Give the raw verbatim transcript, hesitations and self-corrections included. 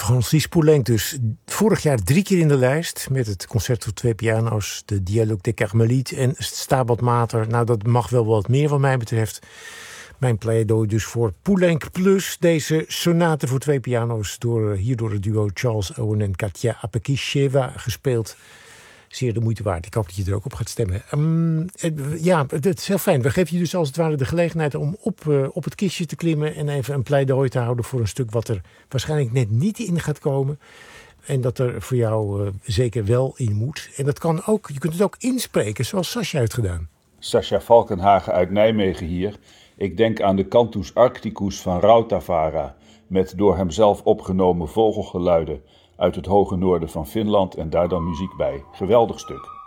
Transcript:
Francis Poulenc dus. Vorig jaar drie keer in de lijst met het concert voor twee piano's, de Dialogue des Carmelites en Stabat Mater. Nou, dat mag wel wat meer wat mij betreft. Mijn pleidooi dus voor Poulenc plus deze sonate voor twee piano's door, hier door het duo Charles Owen en Katja Apekisheva gespeeld. Zeer de moeite waard. Ik hoop dat je er ook op gaat stemmen. Um, ja, het is heel fijn. We geven je dus als het ware de gelegenheid om op, uh, op het kistje te klimmen en even een pleidooi te houden voor een stuk wat er waarschijnlijk net niet in gaat komen. En dat er voor jou uh, zeker wel in moet. En dat kan ook, je kunt het ook inspreken zoals Sascha heeft gedaan. Sascha Valkenhagen uit Nijmegen hier. Ik denk aan de Cantus Arcticus van Rautavaara, met door hemzelf opgenomen vogelgeluiden uit het hoge noorden van Finland en daar dan muziek bij. Geweldig stuk.